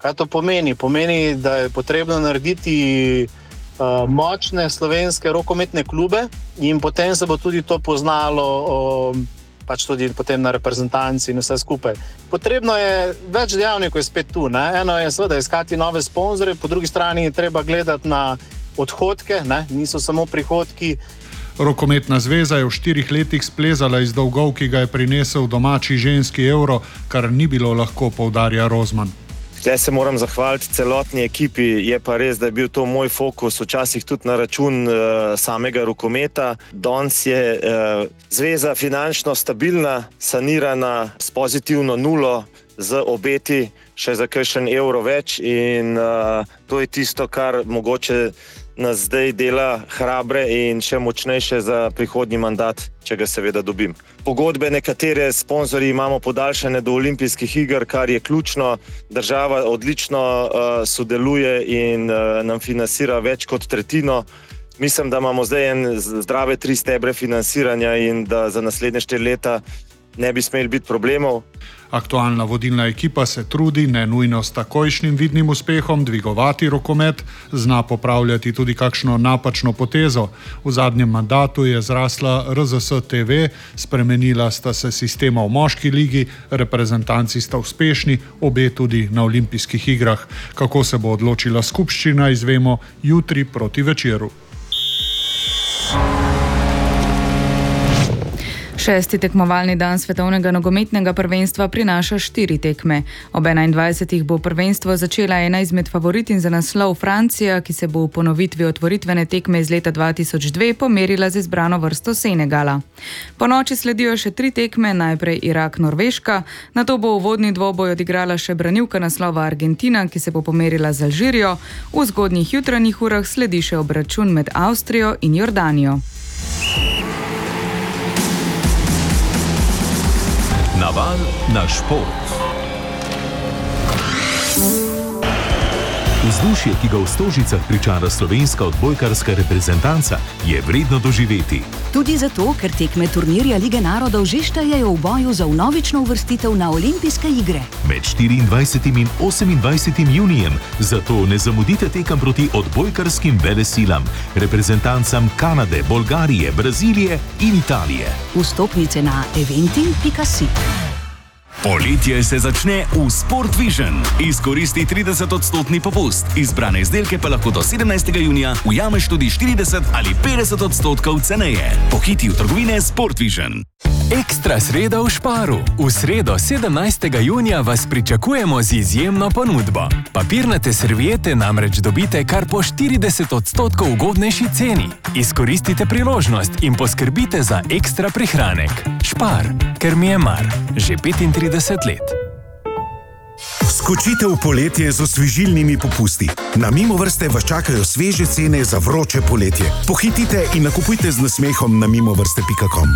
Kaj to pomeni? Pomeni, da je potrebno narediti močne slovenske rokometne klube in potem se bo tudi to poznalo pač tudi potem na reprezentanci in vse skupaj. Potrebno je več dejavnikov je spet tu. Ne? Eno je seveda iskati nove sponzorje, po drugi strani je treba gledati na odhodke, ne? Niso samo prihodki. Rokometna zveza je v 4 letih splezala iz dolgov, ki ga je prinesel domači ženski Euro, kar ni bilo lahko, poudarja Rozman. Tukaj se moram zahvaliti celotni ekipi, je pa res, da je bil to moj fokus včasih tudi na račun samega rokometa. Danes je zveza finančno stabilna, sanirana s pozitivno nulo, z obeti še za kakšen evro več in to je tisto, kar mogoče nas zdaj dela hrabre in še močnejše za prihodnji mandat, če ga seveda dobim. Pogodbe nekatere sponzorji imamo podaljšane do olimpijskih iger, kar je ključno. Država odlično sodeluje in nam financira več kot tretjino. Mislim, da imamo zdaj zdrave 3 stebre financiranja in da za naslednje 4 leta ne bi smeli biti problemov. Aktualna vodilna ekipa se trudi, ne nujno s takojšnjim vidnim uspehom, dvigovati rokomet, zna popravljati tudi kakšno napačno potezo. V zadnjem mandatu je zrasla RZS TV, spremenila sta se sistema v moški ligi, reprezentanci sta uspešni, obe tudi na olimpijskih igrah. Kako se bo odločila skupščina, izvemo jutri proti večeru. 6. tekmovalni dan svetovnega nogometnega prvenstva prinaša 4 tekme. Ob 21. bo prvenstvo začela ena izmed favoritin za naslov Francija, ki se bo v ponovitvi otvoritvene tekme iz leta 2002 pomerila z izbrano vrsto Senegala. Po noči sledijo še 3 tekme, najprej Irak-Norveška, nato bo uvodni dvoboj odigrala še branilka naslova Argentina, ki se bo pomerila z Alžirijo, v zgodnjih jutranjih urah sledi še obračun med Avstrijo in Jordanijo. Naval na šport. Vzdušje, ki ga v Stožicah pričara slovenska odbojkarska reprezentanca, je vredno doživeti. Tudi zato, ker tekme turnirja Lige narodov že štejejo v boju za vnovično uvrstitev na olimpijske igre. Med 24. in 28. junijem, zato ne zamudite tekem proti odbojkarskim velesilam, reprezentancam Kanade, Bolgarije, Brazilije in Italije. Vstopnice na eventim.si. Poletje se začne v Sport Vision. Izkoristi 30% popust. Izbrane izdelke pa lahko do 17. junija ujameš tudi 40 ali 50% ceneje. Pohiti v trgovine Sport Vision. Ekstra sreda v Šparu. V sredo 17. junija vas pričakujemo z izjemno ponudbo. Papirnate serviete namreč dobite kar po 40% ugodnejši ceni. Izkoristite priložnost in poskrbite za ekstra prihranek. Špar, ker mi je mar. Že 35 let. Skočite v poletje z osvežilnimi popusti. Na Mimovrste vas čakajo sveže cene za vroče poletje. Pohitite in nakupujte z nasmehom na mimovrste.com.